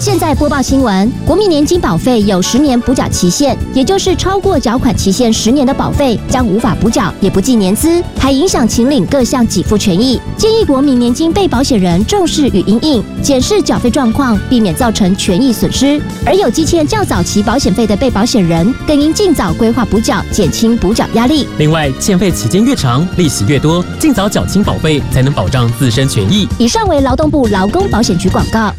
现在播报新闻，国民年金保费有10年补缴期限，也就是超过缴款期限10年的保费将无法补缴，也不计年资，还影响请领各项给付权益。建议国民年金被保险人重视与因应，检视缴费状况，避免造成权益损失。而有积欠较早期保险费的被保险人，更应尽早规划补缴，减轻补缴压力。 另外，欠费期间越长，利息越多，尽早缴清保费，才能保障自身权益。 以上为劳动部劳工保险局广告。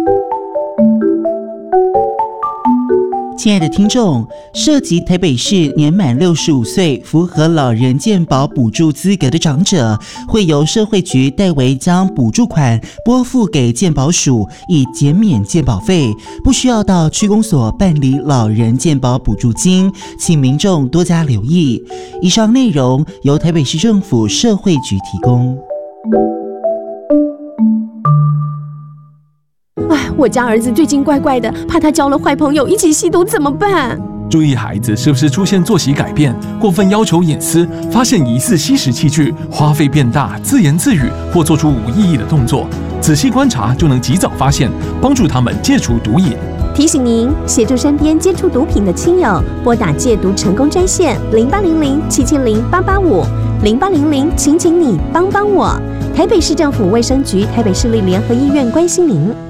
亲爱的听众，涉及台北市年满65岁、符合老人健保补助资格的长者，会由社会局代为将补助款拨付给健保署，以减免健保费，不需要到区公所办理老人健保补助金，请民众多加留意。以上内容由台北市政府社会局提供。 我家儿子最近怪怪的，怕他交了坏朋友一起吸毒怎么办？ 注意孩子是不是出现作息改变、过分要求隐私、发现疑似吸食器具、花费变大、自言自语或做出无意义的动作，仔细观察就能及早发现，帮助他们戒除毒瘾。 提醒您，协助身边接触毒品的亲友，拨打戒毒成功专线0800770885 0800请你帮帮我。台北市政府卫生局、台北市立联合医院关心您。